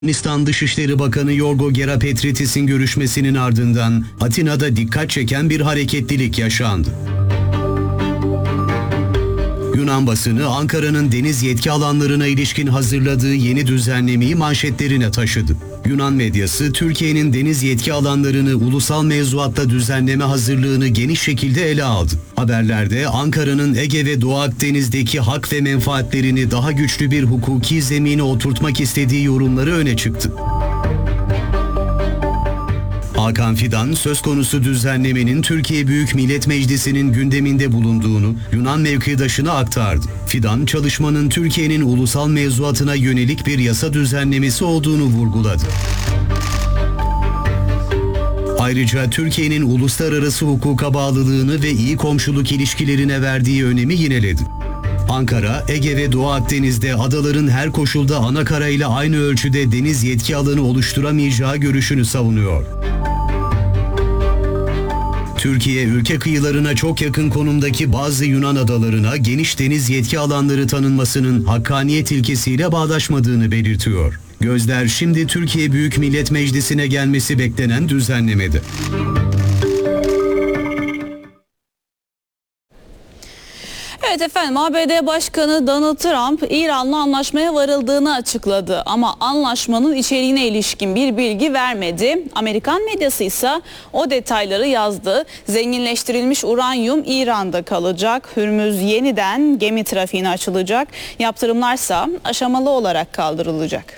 Yunanistan Dışişleri Bakanı Yorgo Gerapetritis'in görüşmesinin ardından Atina'da dikkat çeken bir hareketlilik yaşandı. Yunan basını Ankara'nın deniz yetki alanlarına ilişkin hazırladığı yeni düzenlemeyi manşetlerine taşıdı. Yunan medyası Türkiye'nin deniz yetki alanlarını ulusal mevzuatta düzenleme hazırlığını geniş şekilde ele aldı. Haberlerde Ankara'nın Ege ve Doğu Akdeniz'deki hak ve menfaatlerini daha güçlü bir hukuki zemine oturtmak istediği yorumları öne çıktı. Hakan Fidan, söz konusu düzenlemenin Türkiye Büyük Millet Meclisi'nin gündeminde bulunduğunu Yunan mevkidaşına aktardı. Fidan, çalışmanın Türkiye'nin ulusal mevzuatına yönelik bir yasa düzenlemesi olduğunu vurguladı. Ayrıca Türkiye'nin uluslararası hukuka bağlılığını ve iyi komşuluk ilişkilerine verdiği önemi yineledi. Ankara, Ege ve Doğu Akdeniz'de adaların her koşulda anakara ile aynı ölçüde deniz yetki alanı oluşturamayacağı görüşünü savunuyor. Türkiye, ülke kıyılarına çok yakın konumdaki bazı Yunan adalarına geniş deniz yetki alanları tanınmasının hakkaniyet ilkesiyle bağdaşmadığını belirtiyor. Gözler şimdi Türkiye Büyük Millet Meclisi'ne gelmesi beklenen düzenlemede. Evet efendim, ABD Başkanı Donald Trump İran'la anlaşmaya varıldığını açıkladı ama anlaşmanın içeriğine ilişkin bir bilgi vermedi. Amerikan medyası ise o detayları yazdı. Zenginleştirilmiş uranyum İran'da kalacak. Hürmüz yeniden gemi trafiğine açılacak. Yaptırımlarsa aşamalı olarak kaldırılacak.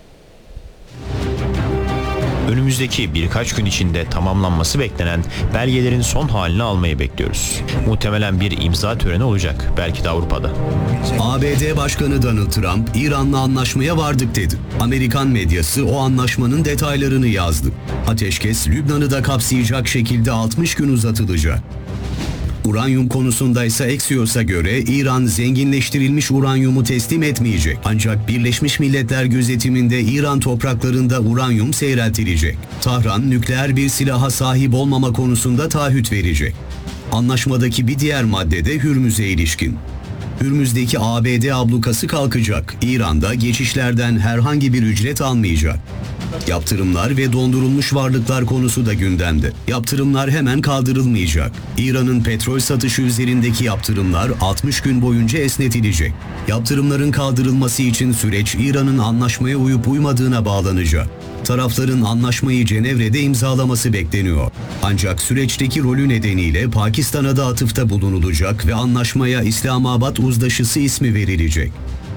Önümüzdeki birkaç gün içinde tamamlanması beklenen belgelerin son halini almayı bekliyoruz. Muhtemelen bir imza töreni olacak, belki de Avrupa'da. ABD Başkanı Donald Trump, İran'la anlaşmaya vardık dedi. Amerikan medyası o anlaşmanın detaylarını yazdı. Ateşkes, Lübnan'ı da kapsayacak şekilde 60 gün uzatılacak. Uranyum konusunda ise Axios'a göre İran zenginleştirilmiş uranyumu teslim etmeyecek. Ancak Birleşmiş Milletler gözetiminde İran topraklarında uranyum seyreltilecek. Tahran, nükleer bir silaha sahip olmama konusunda taahhüt verecek. Anlaşmadaki bir diğer madde de Hürmüz'e ilişkin. Hürmüz'deki ABD ablukası kalkacak. İran'da geçişlerden herhangi bir ücret almayacak. Yaptırımlar ve dondurulmuş varlıklar konusu da gündemde. Yaptırımlar hemen kaldırılmayacak. İran'ın petrol satışı üzerindeki yaptırımlar 60 gün boyunca esnetilecek. Yaptırımların kaldırılması için süreç İran'ın anlaşmaya uyup uymadığına bağlanacak. Tarafların anlaşmayı Cenevre'de imzalaması bekleniyor. Ancak süreçteki rolü nedeniyle Pakistan'a da atıfta bulunulacak ve anlaşmaya İslamabad Uzlaşısı ismi verilecek.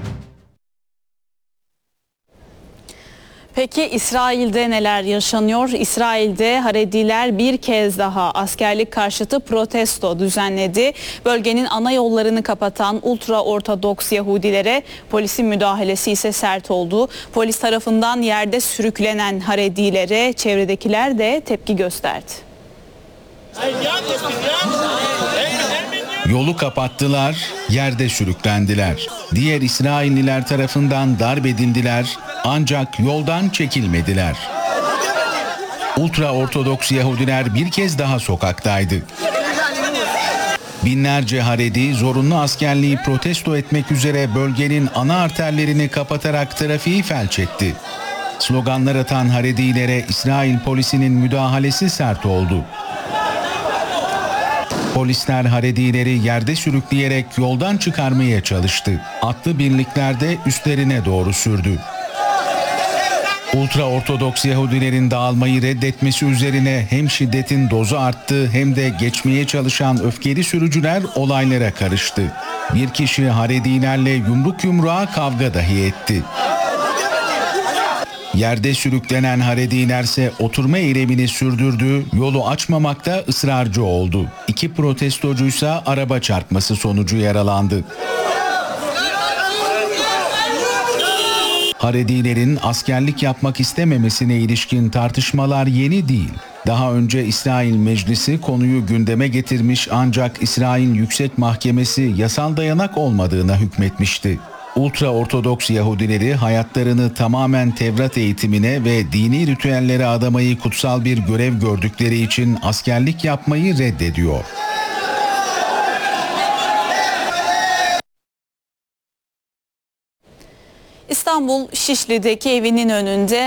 Peki İsrail'de neler yaşanıyor? İsrail'de Harediler bir kez daha askerlik karşıtı protesto düzenledi. Bölgenin ana yollarını kapatan ultra ortodoks Yahudilere polisin müdahalesi ise sert oldu. Polis tarafından yerde sürüklenen Haredilere çevredekiler de tepki gösterdi. Yolu kapattılar, yerde sürüklendiler. Diğer İsrailliler tarafından darp edildiler ancak yoldan çekilmediler. Ultra Ortodoks Yahudiler bir kez daha sokaktaydı. Binlerce Haredi zorunlu askerliği protesto etmek üzere bölgenin ana arterlerini kapatarak trafiği felç etti. Sloganlar atan Haredilere İsrail polisinin müdahalesi sert oldu. Polisler Haredileri yerde sürükleyerek yoldan çıkarmaya çalıştı. Atlı birlikler de üstlerine doğru sürdü. Ultra Ortodoks Yahudilerin dağılmayı reddetmesi üzerine hem şiddetin dozu arttı hem de geçmeye çalışan öfkeli sürücüler olaylara karıştı. Bir kişi Haredilerle yumruk yumruğa kavga dahi etti. Yerde sürüklenen Haredilerse oturma eylemini sürdürdü, yolu açmamakta ısrarcı oldu. İki protestocuysa araba çarpması sonucu yaralandı. Haredilerin askerlik yapmak istememesine ilişkin tartışmalar yeni değil. Daha önce İsrail Meclisi konuyu gündeme getirmiş ancak İsrail Yüksek Mahkemesi yasal dayanak olmadığına hükmetmişti. Ultra Ortodoks Yahudileri hayatlarını tamamen Tevrat eğitimine ve dini ritüellere adamayı kutsal bir görev gördükleri için askerlik yapmayı reddediyor. İstanbul Şişli'deki evinin önünde